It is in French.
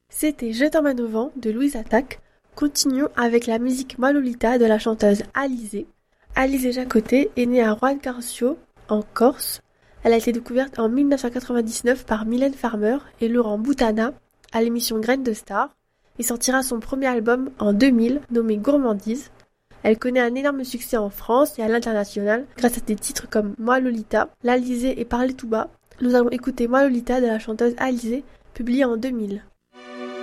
C'était Je t'emmène au vent de Louise Attaque. Continuons avec la musique Moi Lolita de la chanteuse Alizée. Alizée Jacotet est née à Juan-Carcio, en Corse. Elle a été découverte en 1999 par Mylène Farmer et Laurent Boutana à l'émission Graines de Star et sortira son premier album en 2000 nommé Gourmandise. Elle connaît un énorme succès en France et à l'international grâce à des titres comme Moi Lolita, L'Alizée et Parler tout bas. Nous allons écouter Moi Lolita de la chanteuse Alizée, publiée en 2000.